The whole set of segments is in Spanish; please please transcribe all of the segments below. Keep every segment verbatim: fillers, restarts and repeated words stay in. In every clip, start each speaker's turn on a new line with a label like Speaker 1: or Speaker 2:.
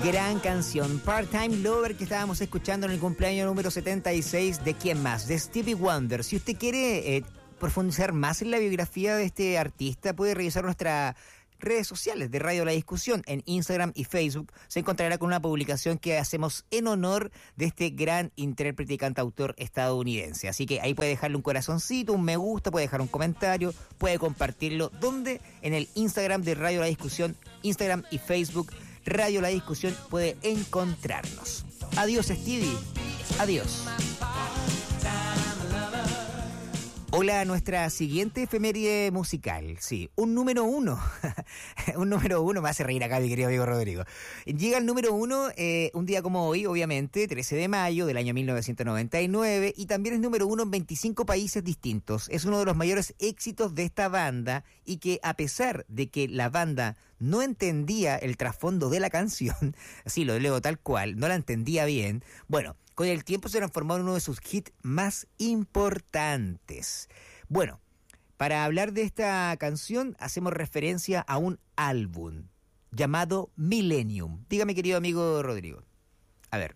Speaker 1: Gran canción, Part-Time Lover, que estábamos escuchando en el cumpleaños número setenta y seis de ¿quién más? De Stevie Wonder. Si usted quiere eh, profundizar más en la biografía de este artista, puede revisar nuestras redes sociales de Radio La Discusión en Instagram y Facebook. Se encontrará con una publicación que hacemos en honor de este gran intérprete y cantautor estadounidense. Así que ahí puede dejarle un corazoncito, un me gusta, puede dejar un comentario, puede compartirlo. ¿Dónde? En el Instagram de Radio La Discusión, Instagram y Facebook. Radio La Discusión puede encontrarnos. Adiós, Stevie. Adiós. Hola, nuestra siguiente efeméride musical. Sí, un número uno. un número uno, me hace reír acá mi querido amigo Rodrigo. Llega el número uno eh, un día como hoy, obviamente, trece de mayo del año mil novecientos noventa y nueve, y también es número uno en veinticinco países distintos. Es uno de los mayores éxitos de esta banda, y que a pesar de que la banda no entendía el trasfondo de la canción, así lo leo tal cual, no la entendía bien, bueno, con el tiempo se transformó en uno de sus hits más importantes. Bueno, para hablar de esta canción hacemos referencia a un álbum llamado Millennium. Dígame, querido amigo Rodrigo. A ver.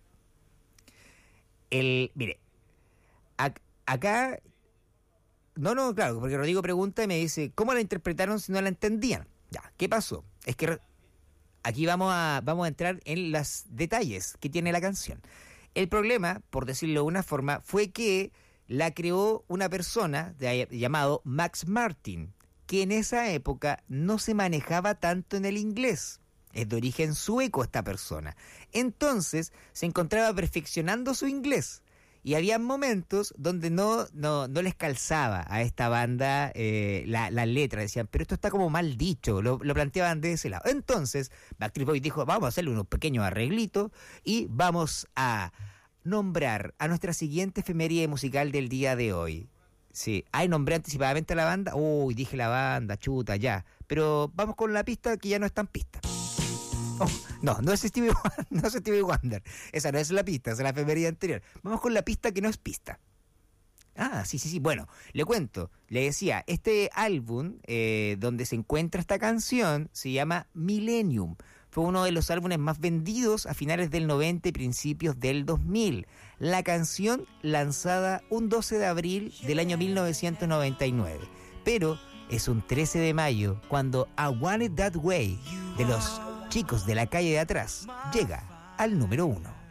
Speaker 1: El, mire, ac- acá... No, no, claro, porque Rodrigo pregunta y me dice, ¿cómo la interpretaron si no la entendían? Ya, ¿qué pasó? Es que aquí vamos a, vamos a entrar en los detalles que tiene la canción. El problema, por decirlo de una forma, fue que la creó una persona de, llamado Max Martin, que en esa época no se manejaba tanto en el inglés. Es de origen sueco esta persona. Entonces se encontraba perfeccionando su inglés. Y había momentos donde no, no, no les calzaba a esta banda eh, la, la letra. Decían, pero esto está como mal dicho. Lo, lo planteaban de ese lado. Entonces, Backstreet Boys dijo, vamos a hacerle unos pequeños arreglitos y vamos a nombrar a nuestra siguiente efeméride musical del día de hoy. Sí, ay, nombré anticipadamente a la banda. Uy, dije la banda, chuta, ya. Pero vamos con la pista que ya no es tan pista. Oh, no, no es Stevie Wonder, no es Stevie Wonder. Esa no es la pista, esa es la efeméride anterior. Vamos con la pista que no es pista. Ah, sí, sí, sí. Bueno, le cuento. Le decía, este álbum eh, donde se encuentra esta canción se llama Millennium. Fue uno de los álbumes más vendidos a finales del noventa y principios del dos mil. La canción lanzada un doce de abril del año mil novecientos noventa y nueve. Pero es un trece de mayo cuando I Want It That Way de los Chicos de la Calle de Atrás llega al número uno.